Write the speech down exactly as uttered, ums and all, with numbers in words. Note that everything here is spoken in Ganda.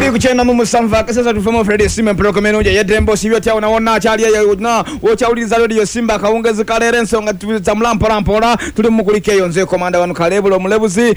abiri kuchenda mu musanva kasasa tufemo Fred Simon prokomeno ya Dembo sibyo tya unaona chali ya na wocha uliza radio Simba kaungezi kalere nsonga tuza mlampo lampora tuli mukulike yonze komanda wanu Kalebu lo mulebuzi